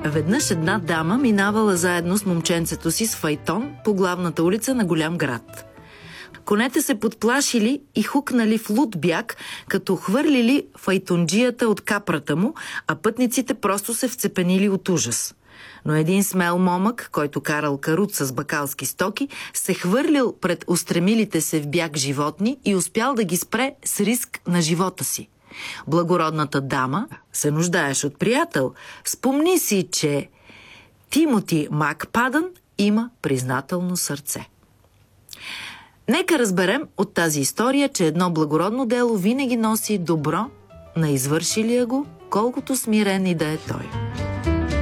Веднъж една дама минавала заедно с момченцето си с файтон по главната улица на голям град. Конете се подплашили и хукнали в луд бяг, като хвърлили файтонджията от капрата му, а пътниците просто се вцепенили от ужас. Но един смел момък, който карал карут с бакалски стоки, се хвърлил пред устремилите се в бяг животни и успял да ги спре с риск на живота си. Благородната дама се нуждаеш от приятел. Спомни си, че Тимоти Макпадън има признателно сърце. Нека разберем от тази история, че едно благородно дело винаги носи добро на извършилия го, колкото смирен и да е той.